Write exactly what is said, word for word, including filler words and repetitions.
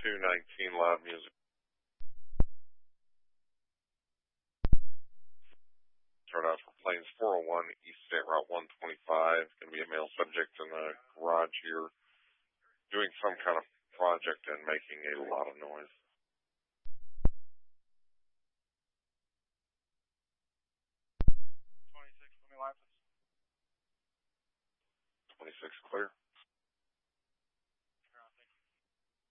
two nineteen, loud music. Start out for Plains four oh one, East State Route one twenty-five. Going to be a male subject in the garage here doing some kind of project and making a lot of noise. twenty-six, let me line, please. twenty-six clear.